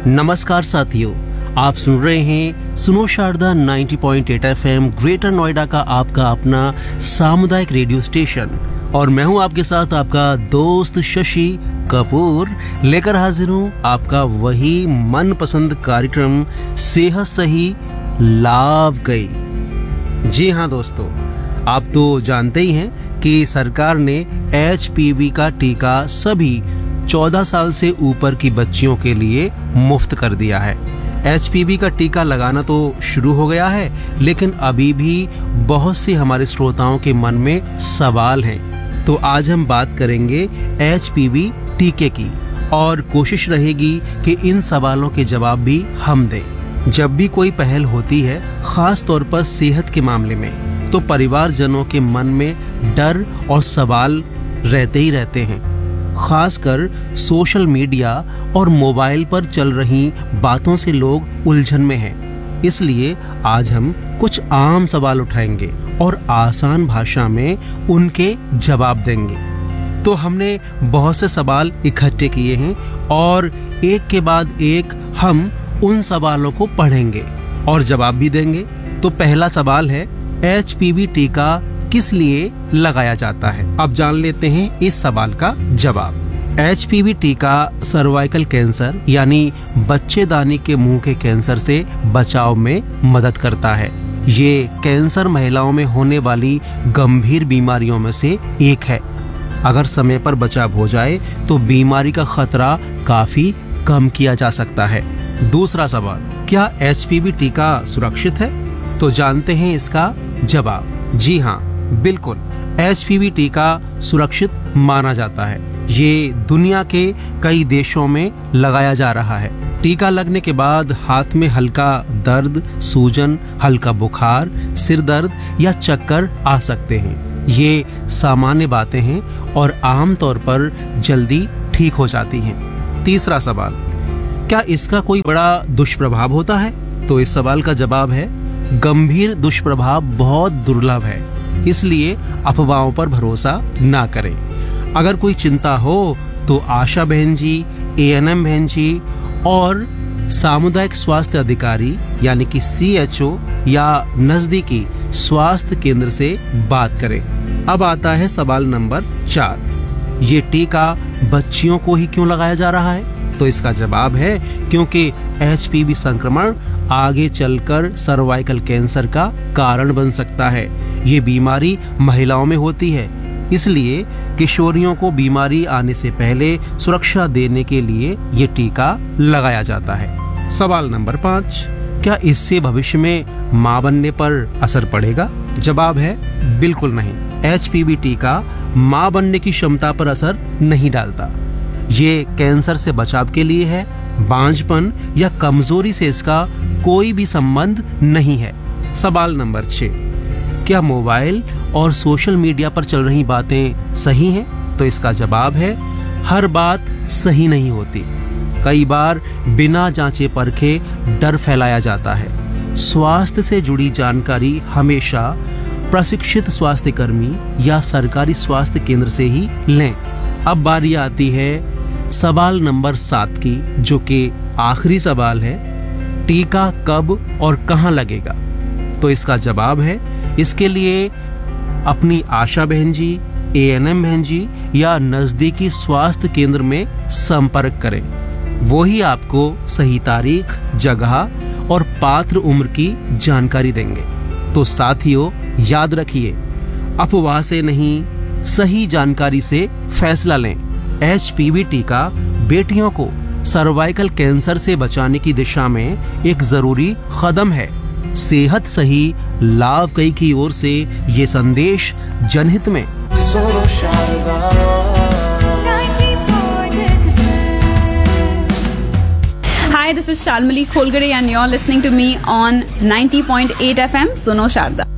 नमस्कार साथियों, आप सुन रहे हैं सुनो शारदा 90.8 FM ग्रेटर नोएडा का आपका अपना सामुदायिक रेडियो स्टेशन। और मैं हूं आपके साथ आपका दोस्त शशि कपूर, लेकर हाजिर हूं आपका वही मनपसंद कार्यक्रम सेहत सही लाभ गई। जी हां दोस्तों, आप तो जानते ही हैं कि सरकार ने HPV का टीका सभी 14 साल से ऊपर की बच्चियों के लिए मुफ्त कर दिया है। HPV का टीका लगाना तो शुरू हो गया है, लेकिन अभी भी बहुत से हमारे श्रोताओं के मन में सवाल हैं। तो आज हम बात करेंगे HPV टीके की और कोशिश रहेगी कि इन सवालों के जवाब भी हम दें। जब भी कोई पहल होती है, खास तौर पर सेहत के मामले में, तो परिवारजनों के मन में डर और सवाल रहते ही रहते हैं। खासकर सोशल मीडिया और मोबाइल पर चल रही बातों से लोग उलझन में हैं। इसलिए आज हम कुछ आम सवाल उठाएंगे और आसान भाषा में उनके जवाब देंगे। तो हमने बहुत से सवाल इकट्ठे किए हैं और एक के बाद एक हम उन सवालों को पढ़ेंगे और जवाब भी देंगे। तो पहला सवाल है, HPV टीका किस लिए लगाया जाता है? अब जान लेते हैं इस सवाल का जवाब। HPV टीका सर्वाइकल कैंसर यानी बच्चेदानी के मुंह के कैंसर से बचाव में मदद करता है। ये कैंसर महिलाओं में होने वाली गंभीर बीमारियों में से एक है। अगर समय पर बचाव हो जाए तो बीमारी का खतरा काफी कम किया जा सकता है। दूसरा सवाल, क्या HPV टीका सुरक्षित है? तो जानते हैं इसका जवाब। जी हाँ, बिल्कुल, HPV टीका सुरक्षित माना जाता है। ये दुनिया के कई देशों में लगाया जा रहा है। टीका लगने के बाद हाथ में हल्का दर्द, सूजन, हल्का बुखार, सिर दर्द या चक्कर आ सकते हैं। ये सामान्य बातें हैं और आमतौर पर जल्दी ठीक हो जाती हैं। तीसरा सवाल, क्या इसका कोई बड़ा दुष्प्रभाव होता है? तो इस सवाल का जवाब है, गंभीर दुष्प्रभाव बहुत दुर्लभ है, इसलिए अफवाहों पर भरोसा ना करें। अगर कोई चिंता हो तो आशा बहन जी, ANM बहन जी और सामुदायिक स्वास्थ्य अधिकारी यानी कि CHO या नजदीकी स्वास्थ्य केंद्र से बात करें। अब आता है सवाल नंबर 4, ये टीका बच्चियों को ही क्यों लगाया जा रहा है? तो इसका जवाब है, क्योंकि HPV संक्रमण आगे चलकर सर्वाइकल कैंसर का कारण बन सकता है। ये बीमारी महिलाओं में होती है, इसलिए किशोरियों को बीमारी आने से पहले सुरक्षा देने के लिए ये टीका लगाया जाता है। सवाल नंबर 5, क्या इससे भविष्य में मां बनने पर असर पड़ेगा? जवाब है, बिल्कुल नहीं। HPV टीका मां बनने की क्षमता पर असर नहीं डालता। ये कैंसर से बचाव के लिए है। बांझपन या कमजोरी से इसका कोई भी संबंध नहीं है। सवाल नंबर 6, क्या मोबाइल और सोशल मीडिया पर चल रही बातें सही हैं? तो इसका जवाब है, हर बात सही नहीं होती। कई बार बिना जांचे परखे डर फैलाया जाता है। स्वास्थ्य से जुड़ी जानकारी हमेशा प्रशिक्षित स्वास्थ्य कर्मी या सरकारी स्वास्थ्य केंद्र से ही लें। अब बारी आती है सवाल नंबर 7 की, जो कि आखिरी सवाल है, टीका कब और कहां लगेगा? तो इसका जवाब है, इसके लिए अपनी आशा बहन जी, ANM बहन जी या नजदीकी स्वास्थ्य केंद्र में संपर्क करें। वो ही आपको सही तारीख, जगह और पात्र उम्र की जानकारी देंगे। तो साथियों, याद रखिए, अफवाह से नहीं, सही जानकारी से फैसला लें। HPV टीका बेटियों को सर्वाइकल कैंसर से बचाने की दिशा में एक जरूरी कदम है। सेहत सही लाभ कई की ओर से ये संदेश जनहित में। Hi, this is Shalmali Kholgare and you're listening to me on 90.8 FM Suno Sharda.